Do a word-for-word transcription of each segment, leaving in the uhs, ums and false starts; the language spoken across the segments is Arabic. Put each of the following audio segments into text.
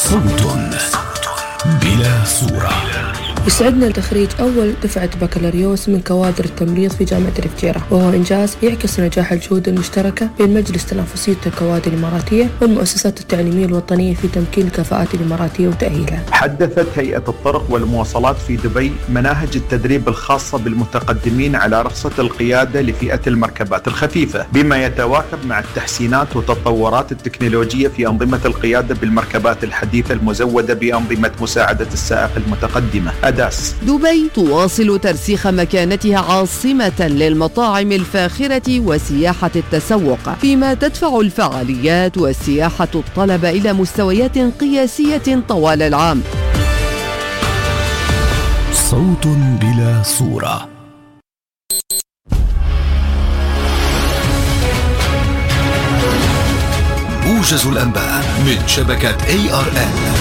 صوت بلا صورة. يسعدنا تخريج أول دفعة بكالوريوس من كوادر التمريض في جامعة الفجيرة، وهو إنجاز يعكس نجاح الجهود المشتركة بين مجلس تنافسية الكوادر الإماراتية والمؤسسات التعليمية الوطنية في تمكين الكفاءات الإماراتية وتأهيلها. حدثت هيئة الطرق والمواصلات في دبي مناهج التدريب الخاصة بالمتقدمين على رخصة القيادة لفئة المركبات الخفيفة، بما يتواكب مع التحسينات والتطورات التكنولوجية في أنظمة القيادة بالمركبات الحديثة المزودة بأنظمة مساعدة السائق المتقدمة. دبي تواصل ترسيخ مكانتها عاصمة للمطاعم الفاخرة وسياحة التسوق، فيما تدفع الفعاليات والسياحة الطلب إلى مستويات قياسية طوال العام. صوت بلا صورة. موجز الأنباء من شبكة إيه آر إن.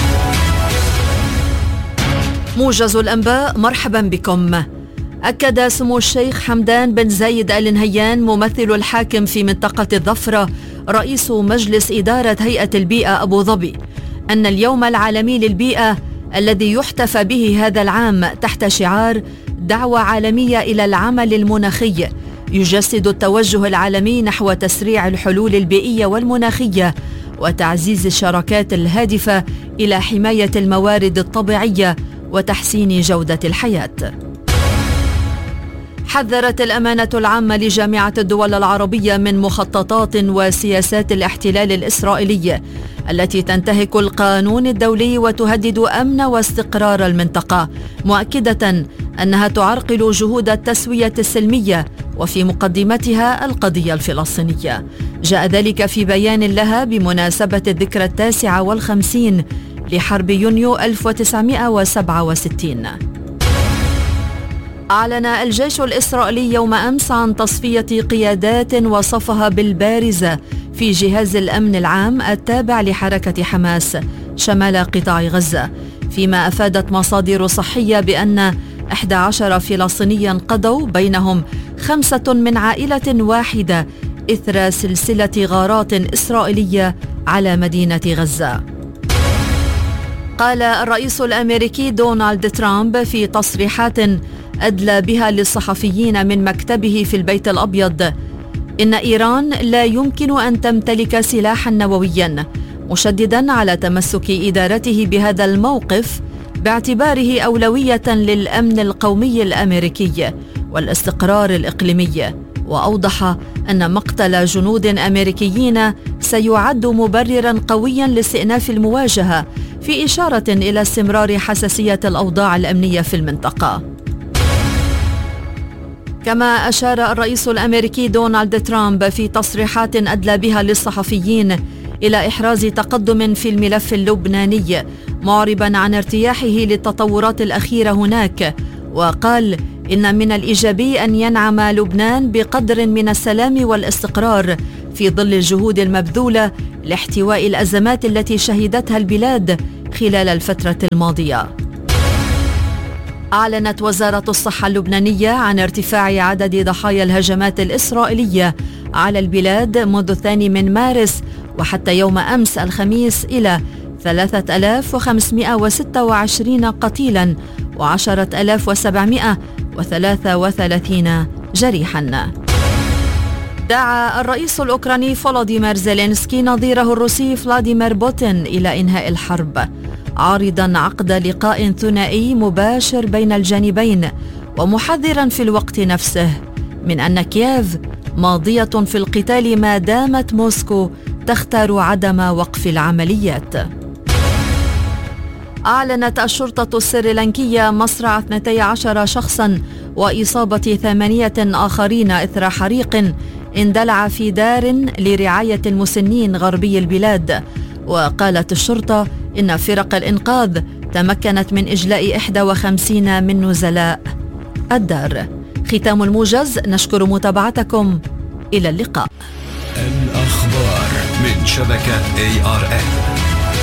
موجز الأنباء، مرحبا بكم. أكد سمو الشيخ حمدان بن زايد آل نهيان ممثل الحاكم في منطقة الظفرة رئيس مجلس إدارة هيئة البيئة أبو ظبي أن اليوم العالمي للبيئة الذي يحتفى به هذا العام تحت شعار دعوة عالمية إلى العمل المناخي يجسد التوجه العالمي نحو تسريع الحلول البيئية والمناخية وتعزيز الشراكات الهادفة إلى حماية الموارد الطبيعية وتحسين جودة الحياة. حذرت الأمانة العامة لجامعة الدول العربية من مخططات وسياسات الاحتلال الإسرائيلي التي تنتهك القانون الدولي وتهدد أمن واستقرار المنطقة، مؤكدة أنها تعرقل جهود التسوية السلمية وفي مقدمتها القضية الفلسطينية. جاء ذلك في بيان لها بمناسبة الذكرى التاسعة والخمسين لحرب يونيو ألف وتسعمائة وسبعة وستين. أعلن الجيش الإسرائيلي يوم أمس عن تصفية قيادات وصفها بالبارزة في جهاز الأمن العام التابع لحركة حماس شمال قطاع غزة، فيما أفادت مصادر صحية بأن أحد عشر فلسطينيا قضوا، بينهم خمسة من عائلة واحدة، إثر سلسلة غارات إسرائيلية على مدينة غزة. قال الرئيس الأمريكي دونالد ترامب في تصريحات أدلى بها للصحفيين من مكتبه في البيت الأبيض إن إيران لا يمكن أن تمتلك سلاحا نوويا، مشددا على تمسك إدارته بهذا الموقف باعتباره أولوية للأمن القومي الأمريكي والاستقرار الإقليمي، وأوضح أن مقتل جنود أمريكيين سيعد مبررا قويا لاستئناف المواجهة، في إشارة إلى استمرار حساسية الأوضاع الأمنية في المنطقة. كما أشار الرئيس الأمريكي دونالد ترامب في تصريحات أدلى بها للصحفيين إلى إحراز تقدم في الملف اللبناني، معربا عن ارتياحه للتطورات الأخيرة هناك، وقال إن من الإيجابي أن ينعم لبنان بقدر من السلام والاستقرار في ظل الجهود المبذولة لاحتواء الأزمات التي شهدتها البلاد خلال الفترة الماضية. أعلنت وزارة الصحة اللبنانية عن ارتفاع عدد ضحايا الهجمات الإسرائيلية على البلاد منذ الثاني من مارس وحتى يوم أمس الخميس إلى ثلاثة آلاف وخمسمائة وستة وعشرين قتيلا وعشرة آلاف وسبعمائة وثلاثة وثلاثين جريحا. دعا الرئيس الأوكراني فولوديمير زيلينسكي نظيره الروسي فلاديمير بوتين إلى إنهاء الحرب، عارضا عقد لقاء ثنائي مباشر بين الجانبين، ومحذرا في الوقت نفسه من أن كييف ماضية في القتال ما دامت موسكو تختار عدم وقف العمليات. أعلنت الشرطة السريلانكية مصرع اثنتي عشر شخصا وإصابة ثمانية آخرين إثر حريق اندلع في دار لرعاية المسنين غربي البلاد. وقالت الشرطة إن فرق الإنقاذ تمكنت من إجلاء إحدى وخمسين من نزلاء الدار. ختام الموجز، نشكر متابعتكم، إلى اللقاء. الأخبار من شبكة إيه آر إن.